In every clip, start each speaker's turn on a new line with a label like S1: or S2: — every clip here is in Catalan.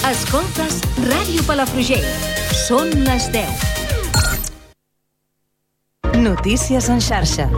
S1: Escoltes Ràdio Palafrugell. Són les 10. Notícies en xarxa.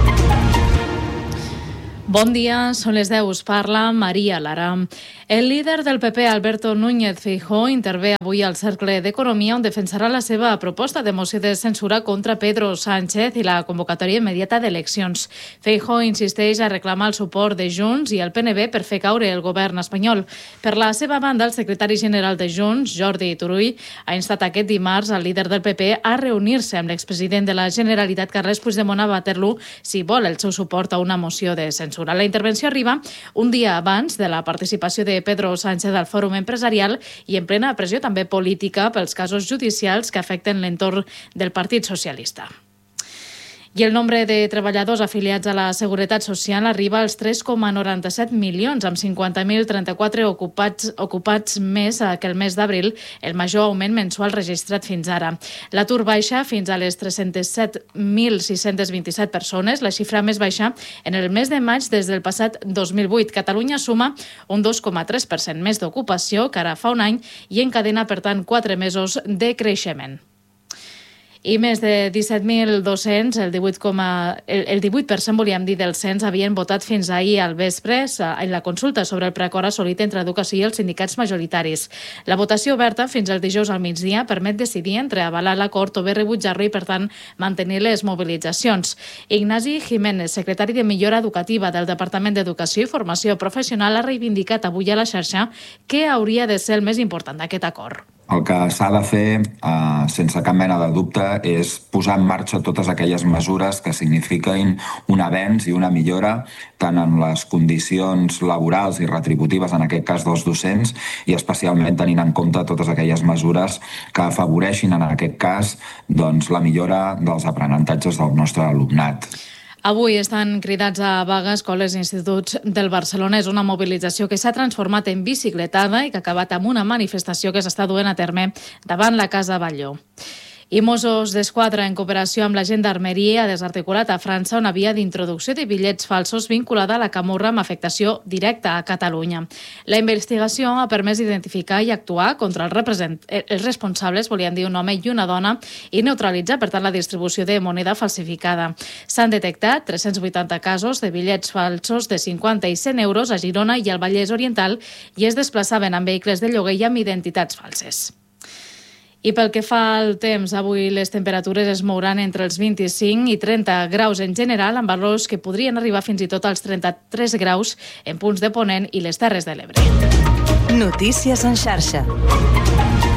S2: Bon dia, són les 10. Us parla Maria Lara. El líder del PP, Alberto Núñez Feijóo, intervé avui al Cercle d'Economia, on defensarà la seva proposta de moció de censura contra Pedro Sánchez i la convocatòria immediata d'eleccions. Feijóo insisteix a reclamar el suport de Junts i el PNB per fer caure el govern espanyol. Per la seva banda, el secretari general de Junts, Jordi Turull, ha instat aquest dimarts al líder del PP a reunir-se amb l'expresident de la Generalitat, Carles Puigdemont, a Waterloo, si vol el seu suport a una moció de censura. La intervenció arriba un dia abans de la participació de Pedro Sánchez al Fòrum Empresarial i en plena pressió també política pels casos judicials que afecten l'entorn del Partit Socialista. I el nombre de treballadors afiliats a la Seguretat Social arriba als 3,97 milions, amb 50.034 ocupats més que el mes d'abril, el major augment mensual registrat fins ara. L'atur baixa fins a les 307.627 persones, la xifra més baixa en el mes de maig des del passat 2008. Catalunya suma un 2,3% més d'ocupació que ara fa un any i encadena, per tant, 4 mesos de creixement. I més de 17.200, el 18% volíem dir del cens, havien votat fins ahir al vespre en la consulta sobre el preacord assolit entre Educació i els sindicats majoritaris. La votació oberta fins al dijous al migdia permet decidir entre avalar l'acord o bé rebutjar-lo i, per tant, mantenir les mobilitzacions. Ignasi Jiménez, secretari de Millora Educativa del Departament d'Educació i Formació Professional, ha reivindicat avui a la xarxa què hauria de ser el més important d'aquest acord.
S3: El que s'ha de fer, sense cap mena de dubte, és posar en marxa totes aquelles mesures que signifiquin un avenç i una millora tant en les condicions laborals i retributives, en aquest cas dels docents, i especialment tenint en compte totes aquelles mesures que afavoreixin, en aquest cas, la millora dels aprenentatges del nostre alumnat.
S2: Avui estan cridats a vaga escoles i instituts del Barcelona. És una mobilització que s'ha transformat en bicicletada i que ha acabat amb una manifestació que s'està duent a terme davant la Casa Batlló. I Mossos d'Esquadra, en cooperació amb la Gendarmeria, ha desarticulat a França una via d'introducció de bitllets falsos vinculada a la camorra amb afectació directa a Catalunya. La investigació ha permès identificar i actuar contra els responsables, volien dir un home i una dona, i neutralitzar, per tant, la distribució de moneda falsificada. S'han detectat 380 casos de bitllets falsos de 50 i 100 euros a Girona i al Vallès Oriental i es desplaçaven amb vehicles de lloguer i amb identitats falses. I pel que fa al temps, avui les temperatures es mouran entre els 25 i 30 graus en general, amb valors que podrien arribar fins i tot als 33 graus en punts de Ponent i les Terres de l'Ebre.
S1: Notícies en xarxa.